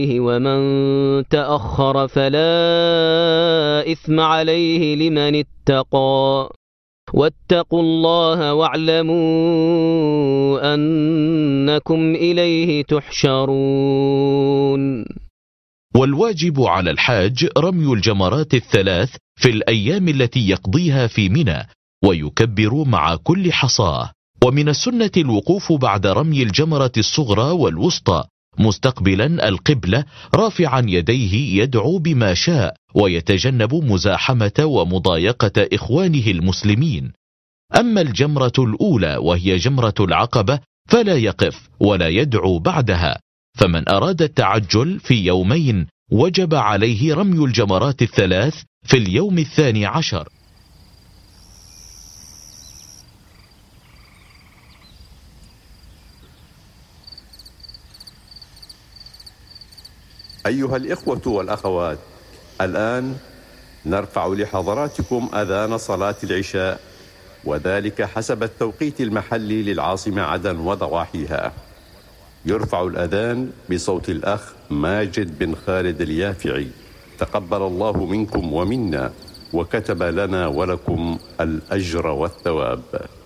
ومن تأخر فلا إثم عليه لمن اتقى واتقوا الله واعلموا أنكم إليه تحشرون. والواجب على الحاج رمي الجمرات الثلاث في الأيام التي يقضيها في منى، ويكبر مع كل حصاه. ومن السنة الوقوف بعد رمي الجمرة الصغرى والوسطى مستقبلا القبلة رافعا يديه يدعو بما شاء، ويتجنب مزاحمة ومضايقة إخوانه المسلمين. أما الجمرة الأولى وهي جمرة العقبة فلا يقف ولا يدعو بعدها، فمن أراد التعجل في يومين وجب عليه رمي الجمرات الثلاث في اليوم 12. أيها الإخوة والأخوات، الآن نرفع لحضراتكم أذان صلاة العشاء، وذلك حسب التوقيت المحلي للعاصمة عدن وضواحيها. يرفع الأذان بصوت الأخ ماجد بن خالد اليافعي، تقبل الله منكم ومنا، وكتب لنا ولكم الأجر والثواب.